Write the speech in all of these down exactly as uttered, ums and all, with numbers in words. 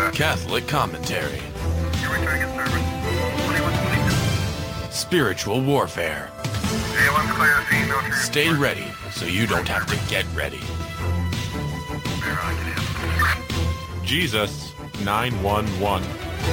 Catholic commentary. Spiritual warfare. Stay ready so you don't have to get ready. Jesus nine one one.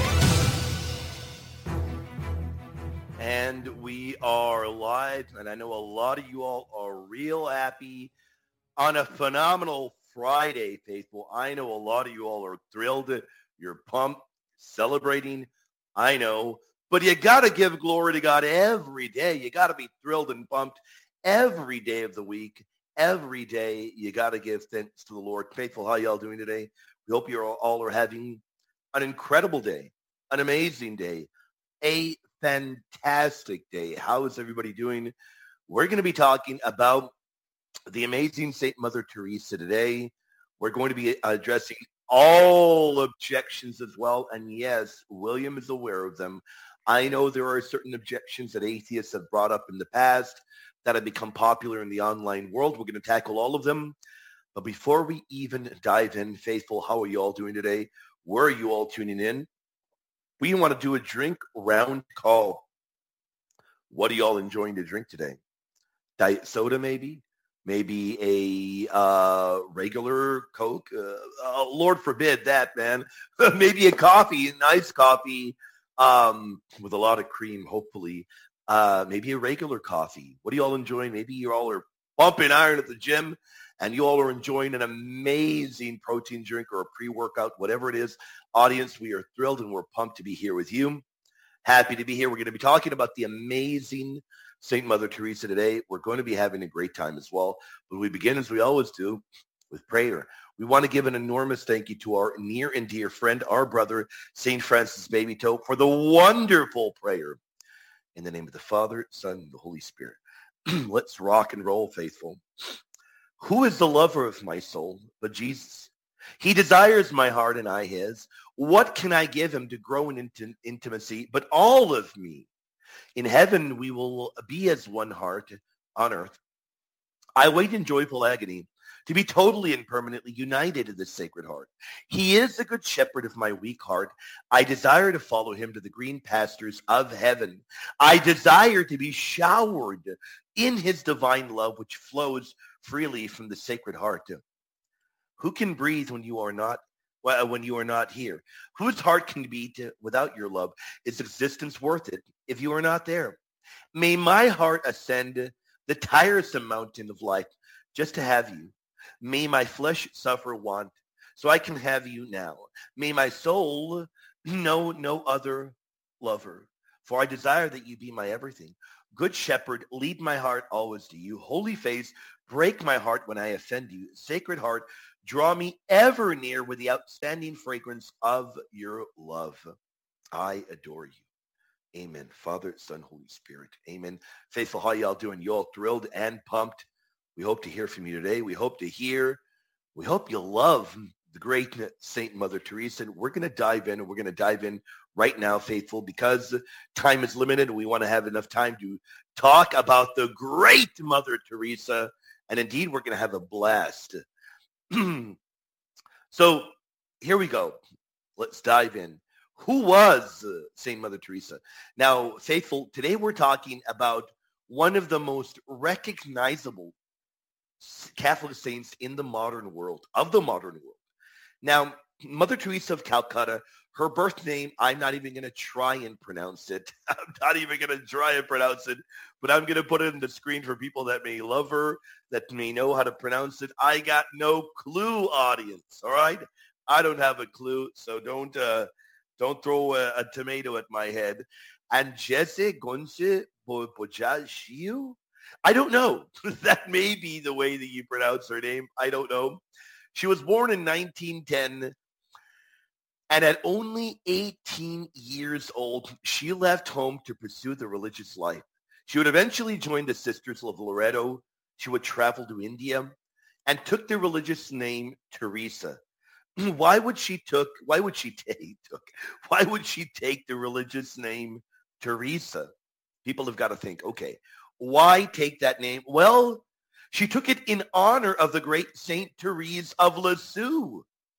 And we are live, and I know a lot of you all are real happy on a phenomenal Friday, faithful. I know a lot of you all are thrilled. You're pumped, celebrating. I know. But you got to give glory to God every day. You got to be thrilled and pumped every day of the week. Every day you got to give thanks to the Lord. Faithful, how y'all doing today? We hope you all are having an incredible day, an amazing day, a fantastic day. How is everybody doing? We're going to be talking about the amazing Saint Mother Teresa today. We're going to be addressing all objections as well. And yes, William is aware of them. I know there are certain objections that atheists have brought up in the past that have become popular in the online world. We're going to tackle all of them. But before we even dive in, faithful, how are you all doing today? Where are you all tuning in? We want to do a drink round call. What are you all enjoying to drink today? Diet soda, maybe? Maybe a uh, regular Coke? Uh, oh, Lord forbid that, man. Maybe a coffee, a nice coffee um, with a lot of cream, hopefully. Uh, maybe a regular coffee. What are you all enjoying? Maybe you all are pumping iron at the gym and you all are enjoying an amazing protein drink or a pre-workout, whatever it is. Audience, we are thrilled and we're pumped to be here with you. Happy to be here. We're going to be talking about the amazing Saint Mother Teresa today. We're going to be having a great time as well. But we begin, as we always do, with prayer. We want to give an enormous thank you to our near and dear friend, our brother, Saint Francis Baby Toe, for the wonderful prayer. In the name of the Father, Son, and the Holy Spirit. Let's rock and roll, faithful. Who is the lover of my soul but Jesus? He desires my heart and I his. What can I give him to grow in int- intimacy but all of me? In heaven we will be as one heart on earth. I wait in joyful agony to be totally and permanently united to this sacred heart. He is the good shepherd of my weak heart. I desire to follow him to the green pastures of heaven. I desire to be showered in his divine love, which flows freely from the sacred heart. Who can breathe when you are not well, when you are not here? Whose heart can beat without your love? Is existence worth it if you are not there? May my heart ascend the tiresome mountain of life just to have you. May my flesh suffer want so I can have you now. May my soul know no other lover, for I desire that you be my everything. Good shepherd, lead my heart always to you. Holy face, break my heart when I offend you. Sacred heart, draw me ever near with the outstanding fragrance of your love. I adore you. Amen. Father, Son, Holy Spirit. Amen. Faithful, how y'all doing? You all thrilled and pumped? We hope to hear from you today. We hope to hear. We hope you love the great Saint Mother Teresa. And we're going to dive in, and we're going to dive in right now, faithful, because time is limited. We want to have enough time to talk about the great Mother Teresa. And indeed, we're going to have a blast. So here we go. Let's dive in. Who was uh, Saint Mother Teresa? Now, faithful, today we're talking about one of the most recognizable Catholic saints in the modern world, of the modern world. Now, Mother Teresa of Calcutta, her birth name, I'm not even going to try and pronounce it. I'm not even going to try and pronounce it, but I'm going to put it on the screen for people that may love her, that may know how to pronounce it. I got no clue, audience, all right? I don't have a clue, so don't uh, don't throw a, a tomato at my head. And Jesse Gonse Bojashiu? I don't know. That may be the way that you pronounce her name. I don't know. She was born in nineteen ten, and at only eighteen years old, she left home to pursue the religious life. She would eventually join the Sisters of Loreto. She would travel to India and took the religious name Teresa. Why would she took? Why would she take? Took, why would she take the religious name Teresa? People have got to think. Okay, why take that name? Well, she took it in honor of the great Saint Therese of Lisieux.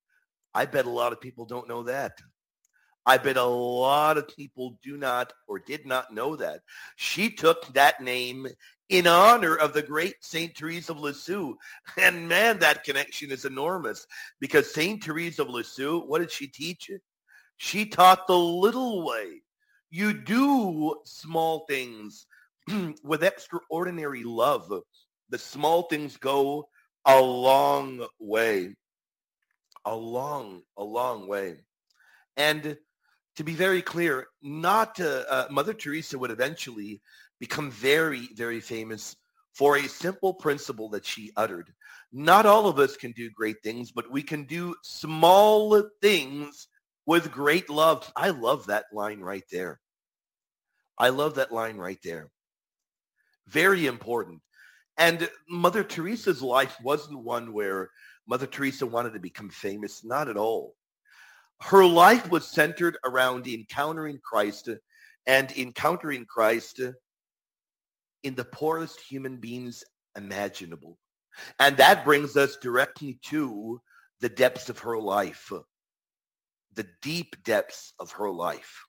I bet a lot of people don't know that. I bet a lot of people do not or did not know that. She took that name in honor of the great Saint Therese of Lisieux. And man, that connection is enormous because Saint Therese of Lisieux, what did she teach? She taught the little way. You do small things with extraordinary love. The small things go a long way. A long, a long way. And to be very clear, not uh, uh, Mother Teresa would eventually become very, very famous for a simple principle that she uttered. Not all of us can do great things, but we can do small things with great love. I love that line right there. I love that line right there. Very important. And Mother Teresa's life wasn't one where Mother Teresa wanted to become famous. Not at all. Her life was centered around encountering Christ and encountering Christ in the poorest human beings imaginable. And that brings us directly to the depths of her life, the deep depths of her life.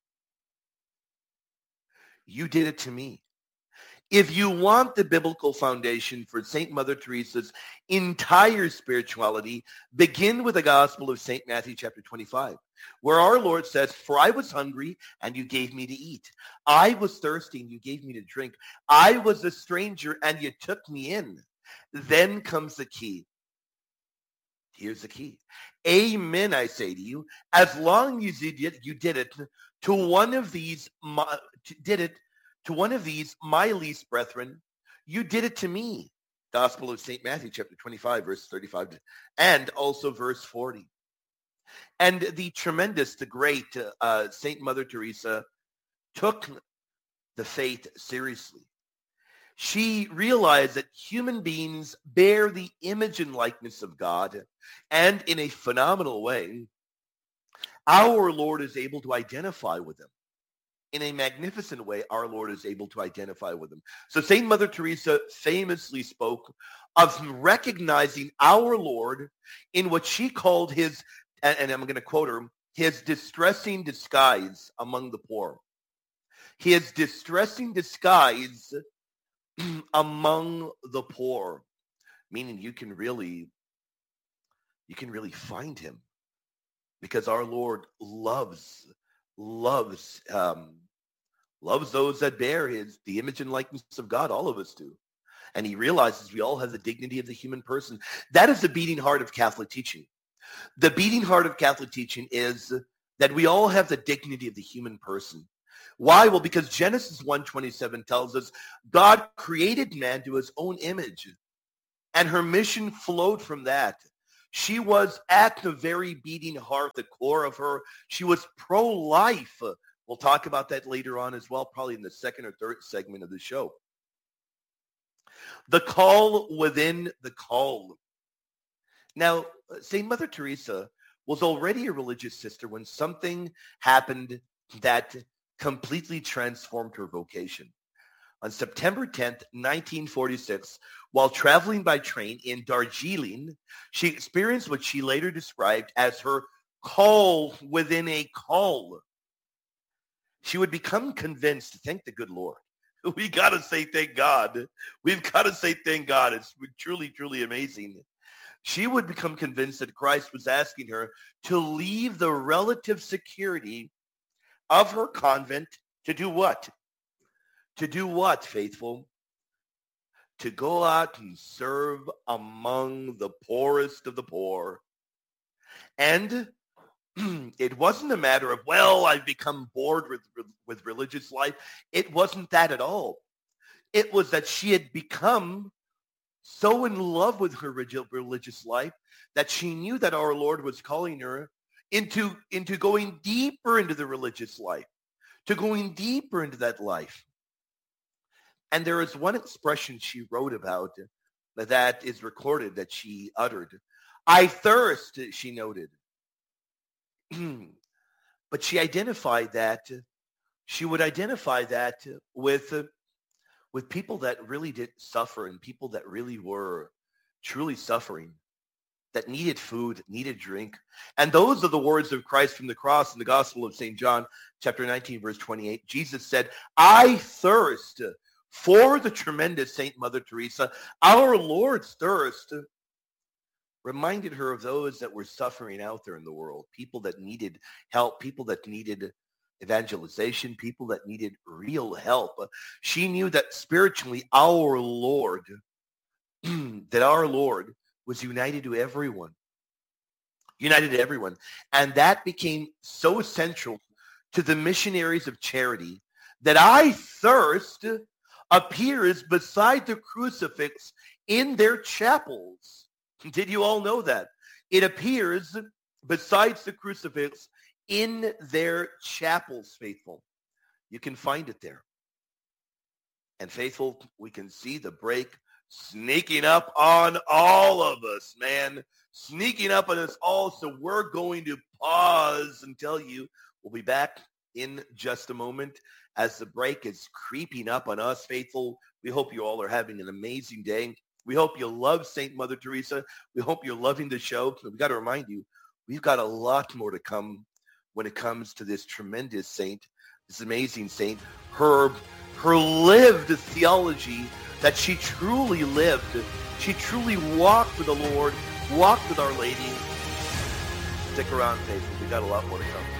You did it to me. If you want the biblical foundation for Saint Mother Teresa's entire spirituality, begin with the Gospel of Saint Matthew chapter twenty-five, where our Lord says, "For I was hungry and you gave me to eat. I was thirsty and you gave me to drink. I was a stranger and you took me in." Then comes the key. Here's the key. Amen, I say to you, as long as you did, you did it to one of these, did it to one of these, my least brethren, you did it to me. Gospel of Saint Matthew, chapter twenty-five, verse thirty-five, and also verse forty. And the tremendous, the great uh, Saint Mother Teresa took the faith seriously. She realized that human beings bear the image and likeness of God, and in a phenomenal way, our Lord is able to identify with them. In a magnificent way, our Lord is able to identify with them. So Saint Mother Teresa famously spoke of recognizing our Lord in what she called his, and I'm going to quote her, his distressing disguise among the poor. His distressing disguise among the poor, meaning you can really, you can really find him because our Lord loves, loves, um, loves those that bear his, the image and likeness of God. All of us do. And he realizes we all have the dignity of the human person. That is the beating heart of Catholic teaching. The beating heart of Catholic teaching is that we all have the dignity of the human person. Why? Well, because Genesis one twenty-seven tells us God created man to his own image, and her mission flowed from that. She was at the very beating heart, the core of her. She was pro-life. We'll talk about that later on as well, probably in the second or third segment of the show. The call within the call. Now, Saint Mother Teresa was already a religious sister when something happened that completely transformed her vocation. On September tenth, nineteen forty-six, while traveling by train in Darjeeling, she experienced what she later described as her call within a call. She would become convinced, thank the good Lord. We got to say thank God. We've got to say thank God. It's truly, truly amazing. She would become convinced that Christ was asking her to leave the relative security of her convent to do what? To do what, faithful? To go out and serve among the poorest of the poor. And it wasn't a matter of, well, I've become bored with, with religious life. It wasn't that at all. It was that she had become so in love with her religious life that she knew that our Lord was calling her into, into going deeper into the religious life, to going deeper into that life. And there is one expression she wrote about that is recorded that she uttered. I thirst, she noted. But she identified that, she would identify that with, with people that really did suffer and people that really were truly suffering. that needed food, needed drink. And those are the words of Christ from the cross in the Gospel of Saint John, chapter nineteen, verse twenty-eight. Jesus said, I thirst. For the tremendous Saint Mother Teresa, our Lord's thirst reminded her of those that were suffering out there in the world, people that needed help, people that needed evangelization, people that needed real help. She knew that spiritually our Lord, that our Lord was united to everyone, united to everyone. And that became so central to the missionaries of charity that I thirst appears beside the crucifix in their chapels. Did you all know that? It appears besides the crucifix in their chapels, faithful. You can find it there. And faithful, we can see the break sneaking up on all of us, man. Sneaking up on us all. So we're going to pause and tell you we'll be back in just a moment as the break is creeping up on us, faithful. We hope you all are having an amazing day. We hope you love Saint Mother Teresa. We hope you're loving the show. We've got to remind you, we've got a lot more to come when it comes to this tremendous saint, this amazing saint, her, her lived theology that she truly lived. She truly walked with the Lord, walked with Our Lady. Stick around, faithful. We've got a lot more to come.